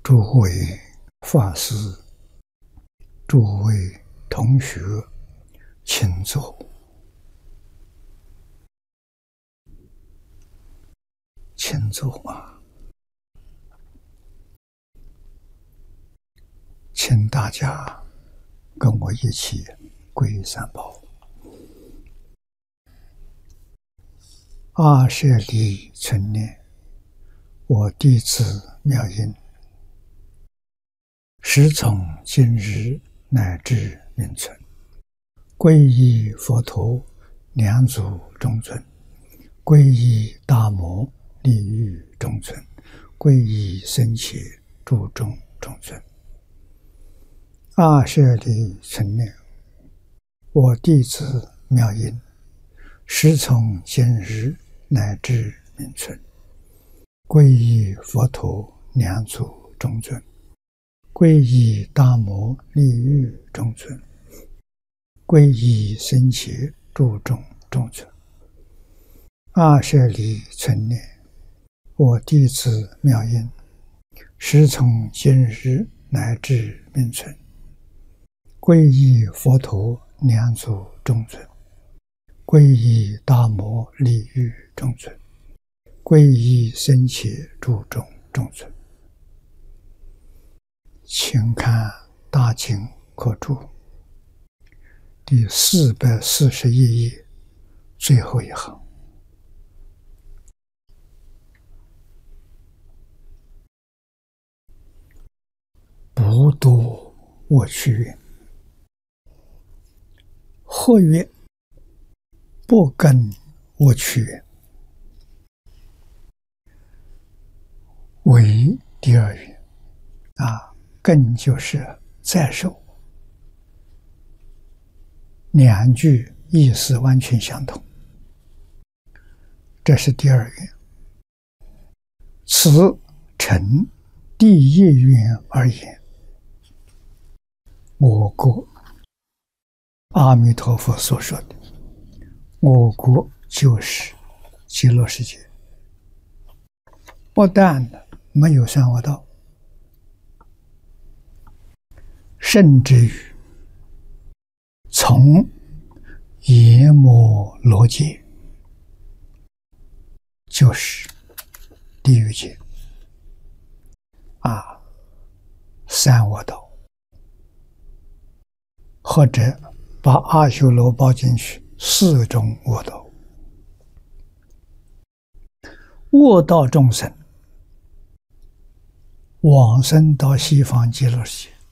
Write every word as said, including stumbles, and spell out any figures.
诸位法师、诸位同学，请坐。请坐啊！请大家跟我一起皈三宝。阿舍利存念，我弟子妙音，时从今日乃至命存，皈依佛陀，两祖中尊；皈依大摩，利欲中尊；皈依僧伽，诸众中尊。阿舍利存念，我弟子妙音，时从今日乃至命存，皈依佛陀，两祖中尊；皈依大摩，利欲中尊；皈依僧伽，诸众中尊。阿舍利存念，我弟子妙音，时从今日乃至命存，皈依佛陀，两祖中尊；皈依大摩，利欲中尊；皈依僧伽，诸众中尊。请看大经课注第四百四十一页最后一行。不堕我趣云，或曰不更我趣云，为第二云啊，更就是再受，两句意思完全相同，这是第二云。此成第一云而言，我国阿弥陀佛所说的我国就是极乐世界，不但没有三恶道，甚至于从阎摩罗界就是地狱界啊，三恶道，或者把阿修罗包进去，四种恶道。恶道众生往生到西方极乐世界，